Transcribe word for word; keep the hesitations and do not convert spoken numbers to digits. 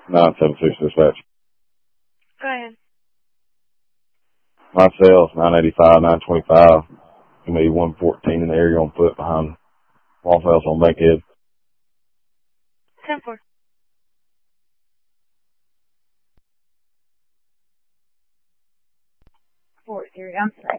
nine seven six dispatch. Go ahead. My cell's nine eighty-five, nine twenty-five. Give me one fourteen in the area on foot behind Waffle House on Bankhead. ten four. Fort Erie, I'm sorry.